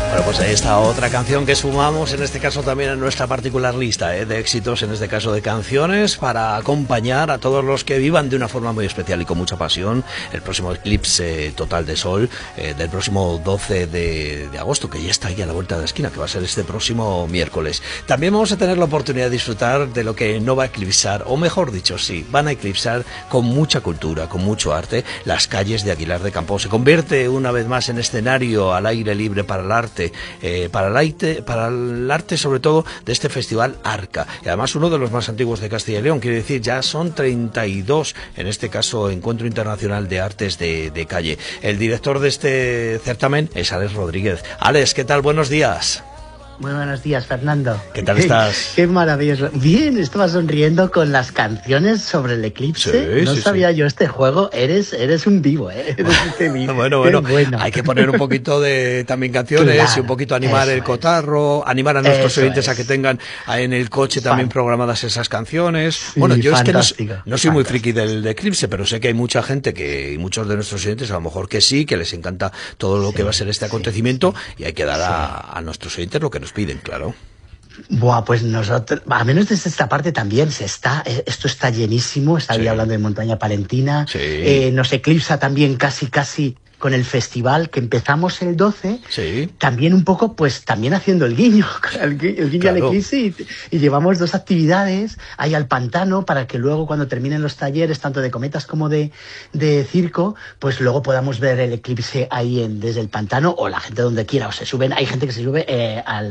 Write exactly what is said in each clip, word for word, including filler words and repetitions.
Bueno, pues ahí está otra canción que sumamos, en este caso también en nuestra particular lista ¿eh? de éxitos, en este caso de canciones, para acompañar a todos los que vivan de una forma muy especial y con mucha pasión el próximo eclipse total de sol eh, del próximo doce de, de agosto, que ya está ahí a la vuelta de la esquina, que va a ser este próximo miércoles. También vamos a tener la oportunidad de disfrutar de lo que no va a eclipsar, o mejor dicho, sí, van a eclipsar con mucha cultura, con mucho arte, las calles de Aguilar de Campo. Se convierte una vez más en escenario al aire libre para el arte, Eh, para, el arte, para el arte sobre todo de este festival Arca, y además uno de los más antiguos de Castilla y León, quiere decir, ya son treinta y dos, en este caso Encuentro Internacional de Artes de, de Calle. El director de este certamen es Alex Rodríguez. Alex, ¿qué tal? Buenos días. Muy buenos días, Fernando. ¿Qué tal estás? Qué maravilloso. Bien, estaba sonriendo con las canciones sobre el eclipse. Sí, no sí, sabía sí. yo este juego. Eres eres un vivo, ¿eh? Eres este vivo. Bueno, bueno, bueno, hay que poner un poquito de también canciones, claro, y un poquito animar el es. cotarro, animar a nuestros Eso oyentes es. a que tengan en el coche también Fan. programadas esas canciones. Sí, Bueno, yo es que no, fantástico, no soy muy fantástico. friki del de eclipse, pero sé que hay mucha gente que, y muchos de nuestros oyentes a lo mejor que sí, que les encanta todo lo Sí, que va a ser este sí, acontecimiento, sí. y hay que dar Sí. a, a nuestros oyentes lo que nos piden, claro. Buah, pues nosotros, a menos desde esta parte también se está, esto está llenísimo, estaría Sí. hablando de Montaña Palentina, Sí. eh, nos eclipsa también casi casi con el festival que empezamos el doce, Sí. también un poco, pues también haciendo el guiño, el, gui- el guiño al Claro. eclipse, y, y llevamos dos actividades ahí al pantano para que luego cuando terminen los talleres, tanto de cometas como de, de circo, pues luego podamos ver el eclipse ahí en, desde el pantano, o la gente donde quiera, o se suben, hay gente que se sube eh, al,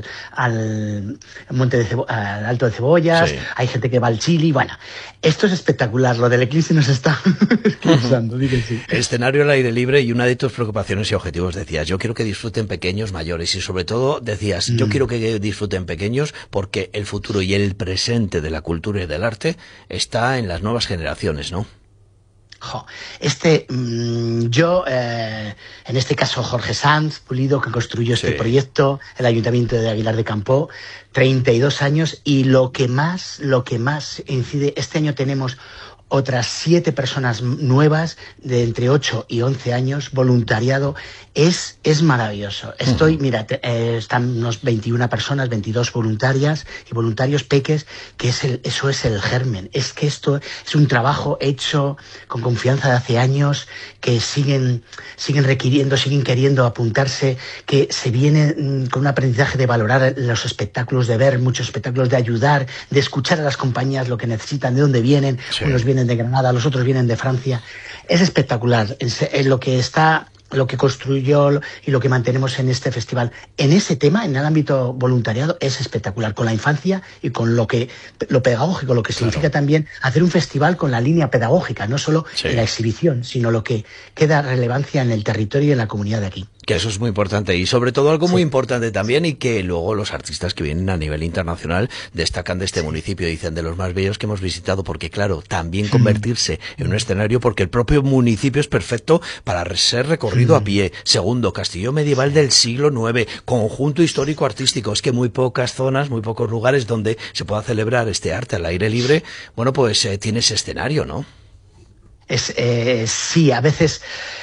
al monte de Cebo- al Alto de Cebollas, Sí. hay gente que va al Chili, bueno, esto es espectacular, lo del eclipse nos está eclipsando, di que sí. Escenario al aire libre, y una de tus preocupaciones y objetivos decías, yo quiero que disfruten pequeños, mayores, y sobre todo decías, yo Mm. quiero que disfruten pequeños porque el futuro y el presente de la cultura y del arte está en las nuevas generaciones, ¿no? Jo, este, mmm, yo, eh, en este caso Jorge Sanz Pulido, que construyó este Sí. proyecto, el Ayuntamiento de Aguilar de Campo, treinta y dos años, y lo que más, lo que más incide, este año tenemos otras siete personas nuevas de entre ocho y once años, voluntariado, es, es maravilloso. Estoy, mira, te- eh, están unos veintiuna personas, veintidós voluntarias y voluntarios peques, que es el, eso es el germen. Es que esto es un trabajo hecho con confianza de hace años, que siguen, siguen requiriendo, siguen queriendo apuntarse, que se viene mm, con un aprendizaje de valorar los espectáculos, de ver muchos espectáculos, de ayudar, de escuchar a las compañías lo que necesitan, de dónde vienen. Sí. Unos vienen de Granada, los otros vienen de Francia. Es espectacular. Es, es lo que está, lo que construyó y lo que mantenemos en este festival. En ese tema, en el ámbito voluntariado, es espectacular. Con la infancia y con lo que, lo pedagógico, lo que significa también hacer un festival con la línea pedagógica, no solo Sí. en la exhibición, sino lo que queda relevancia en el territorio y en la comunidad de aquí. Que eso es muy importante, y sobre todo algo Sí. muy importante también, y que luego los artistas que vienen a nivel internacional destacan de este municipio, dicen de los más bellos que hemos visitado, porque claro, también convertirse en un escenario, porque el propio municipio es perfecto para ser recorrido a pie. Segundo, castillo medieval del siglo nueve, conjunto histórico artístico. Es que muy pocas zonas, muy pocos lugares donde se pueda celebrar este arte al aire libre, bueno, pues eh, tiene ese escenario, ¿no? Es, eh, sí, a veces,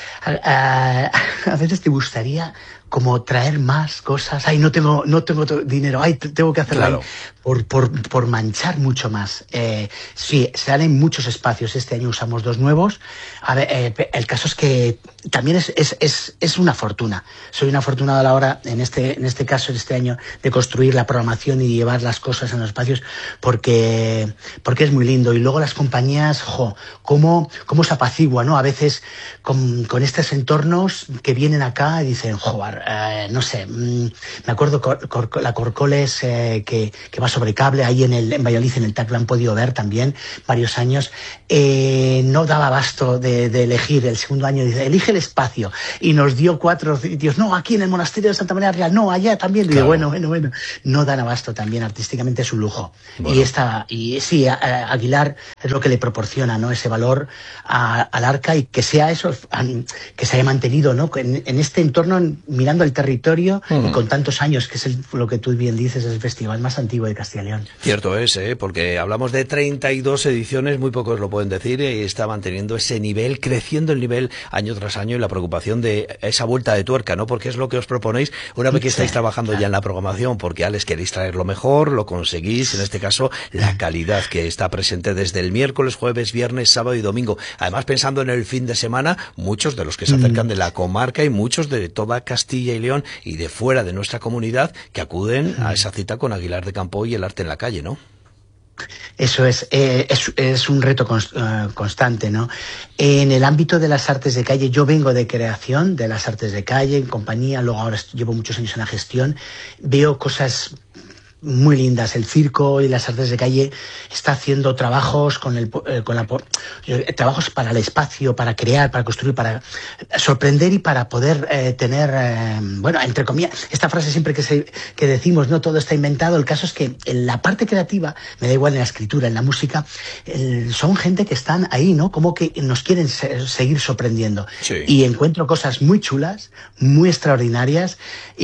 a, a, a veces te gustaría como traer más cosas. Ay, no tengo, no tengo to- dinero. Ay, t- tengo que hacerlo Claro. ahí. Por, por, por manchar mucho más. Eh, sí, se dan en muchos espacios. Este año usamos dos nuevos. A ver, eh, pe- el caso es que también es, es, es, es una fortuna. Soy una afortunada a la hora, en este, en este caso, este año, de construir la programación y llevar las cosas en los espacios, porque, porque es muy lindo. Y luego las compañías, jo, cómo, cómo se apacigua, ¿no? A veces con, con estos entornos que vienen acá y dicen, joder, eh, no sé, mmm, me acuerdo cor, cor, la Corcoles eh, que, que va sobre cable, ahí en, el, en Valladolid, en el T A C, lo han podido ver también varios años, eh, no daba abasto de, de elegir. El segundo año dice, elige el espacio, y nos dio cuatro sitios, no, aquí en el monasterio de Santa María Real, no, allá también. Claro. Digo, bueno, bueno, bueno, no dan abasto también, artísticamente es un lujo. Bueno. Y esta, y sí, a, a Aguilar es lo que le proporciona, ¿no? Ese valor a, al Arca, y que sea eso, a, que se haya mantenido, ¿no? En, en este entorno, mirando ampliando el territorio uh-huh. y con tantos años, que es el, lo que tú bien dices, es el festival más antiguo de Castilla y León. Cierto es, ¿eh? Porque hablamos de treinta y dos ediciones, muy pocos lo pueden decir, y está manteniendo ese nivel, creciendo el nivel año tras año, y la preocupación de esa vuelta de tuerca, ¿no? Porque es lo que os proponéis una vez que estáis trabajando ya en la programación, porque Alex, queréis traer lo mejor, lo conseguís, en este caso la calidad que está presente desde el miércoles, jueves, viernes, sábado y domingo. Además, pensando en el fin de semana, muchos de los que se acercan de la comarca y muchos de toda Castilla y León y de fuera de nuestra comunidad que acuden a esa cita con Aguilar de Campo y el arte en la calle, ¿no? Eso es, eh, es, es un reto const, uh, constante, ¿no? En el ámbito de las artes de calle, yo vengo de creación de las artes de calle, en compañía, luego ahora llevo muchos años en la gestión, veo cosas muy lindas. El circo y las artes de calle está haciendo trabajos con el eh, con la eh, trabajos para el espacio, para crear, para construir, para sorprender y para poder eh, tener eh, bueno, entre comillas, esta frase siempre que se que decimos, no todo está inventado. El caso es que en la parte creativa, me da igual en la escritura, en la música, el, son gente que están ahí, ¿no? Como que nos quieren se, seguir sorprendiendo. Sí. Y encuentro cosas muy chulas, muy extraordinarias,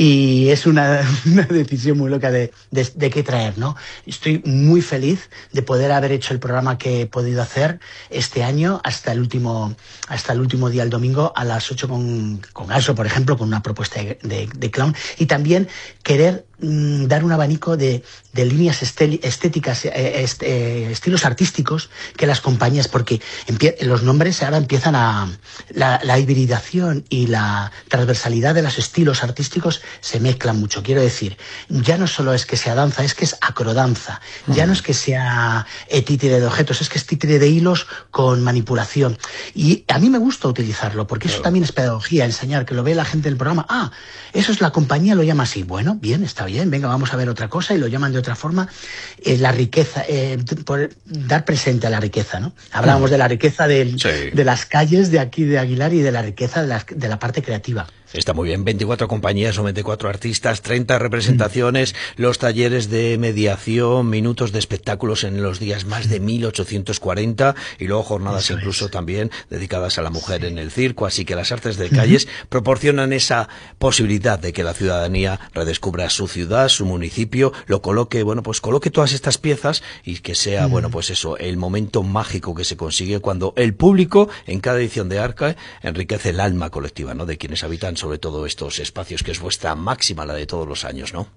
y es una, una decisión muy loca de, de de qué traer, ¿no? Estoy muy feliz de poder haber hecho el programa que he podido hacer este año hasta el último hasta el último día, el domingo, a las ocho con, con Also, por ejemplo, con una propuesta de, de, de clown, y también querer mmm, dar un abanico de, de líneas estéticas, eh, est, eh, estilos artísticos que las compañías, porque los nombres ahora empiezan a... La, la hibridación y la transversalidad de los estilos artísticos se mezclan mucho. Quiero decir, ya no solo es que sea danza, es que es acrodanza. Ya no es que sea títere de objetos, es que es títere de hilos con manipulación. Y a mí me gusta utilizarlo, porque eso también es pedagogía, enseñar, que lo ve la gente del programa. Ah, eso es la compañía, lo llama así. Bueno, bien, está bien, venga, vamos a ver otra cosa, y lo llaman de otra forma. Eh, la riqueza, eh, por dar presente a la riqueza, ¿no? Hablábamos de la riqueza del, sí. de las calles de aquí de Aguilar y de la riqueza de la, de la parte creativa. Está muy bien, veinticuatro compañías o veinticuatro artistas, treinta representaciones, mm. los talleres de mediación, minutos de espectáculos en los días, más de mil ochocientos cuarenta, y luego jornadas Eso incluso es. también dedicadas a la mujer sí. en el circo, así que las artes de calles mm-hmm. proporcionan esa posibilidad de que la ciudadanía redescubra su ciudad, su municipio, lo coloque, bueno, pues coloque todas estas piezas y que sea, mm. bueno, pues eso, el momento mágico que se consigue cuando el público en cada edición de Arca enriquece el alma colectiva, ¿no?, de quienes habitan sobre todo estos espacios, que es vuestra máxima, la de todos los años, ¿no?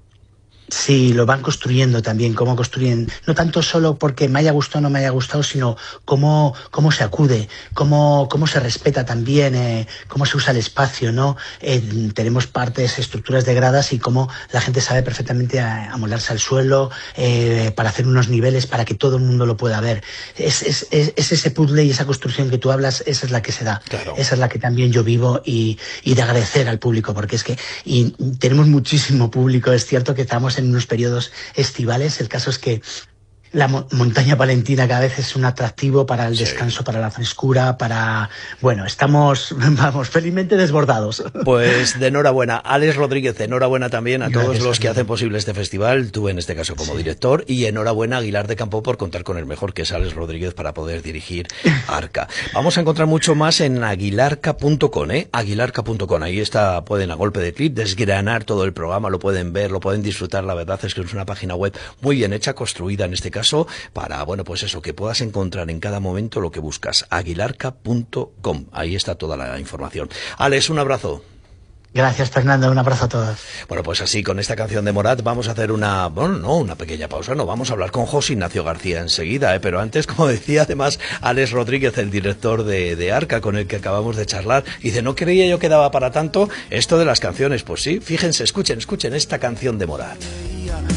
Sí, lo van construyendo también, cómo construyen, no tanto solo porque me haya gustado o no me haya gustado, sino cómo, cómo se acude, cómo, cómo se respeta también, eh, cómo se usa el espacio, ¿no? Eh, tenemos partes, estructuras de gradas, y cómo la gente sabe perfectamente amoldarse al suelo, eh, para hacer unos niveles para que todo el mundo lo pueda ver. Es, es, es, es ese puzzle y esa construcción que tú hablas, esa es la que se da. Claro. Esa es la que también yo vivo, y, y de agradecer al público, porque es que y tenemos muchísimo público. Es cierto que estamos en unos periodos estivales. El caso es que la mo montaña palentina cada vez es un atractivo para el descanso, sí. para la frescura, para... Bueno, estamos, vamos, felizmente desbordados. Pues de enhorabuena, Alex Rodríguez, enhorabuena también a Gracias, todos los que hacen posible este festival, tú en este caso como sí. director, y enhorabuena a Aguilar de Campo por contar con el mejor, que es Alex Rodríguez, para poder dirigir Arca. Vamos a encontrar mucho más en aguilarca punto com, ¿eh? aguilarca punto com, ahí está, pueden a golpe de clic desgranar todo el programa, lo pueden ver, lo pueden disfrutar. La verdad es que es una página web muy bien hecha, construida en este caso, para, bueno, pues eso, que puedas encontrar en cada momento lo que buscas. aguilarca punto com, ahí está toda la información. Alex, un abrazo. Gracias, Fernando, un abrazo a todos. Bueno, pues así, con esta canción de Morat vamos a hacer una, bueno, no, una pequeña pausa, no, vamos a hablar con José Ignacio García enseguida, ¿eh? Pero antes, como decía además Alex Rodríguez, el director de, de Arca, con el que acabamos de charlar, dice, no creía yo que daba para tanto esto de las canciones. Pues sí, fíjense, escuchen, escuchen esta canción de Morat.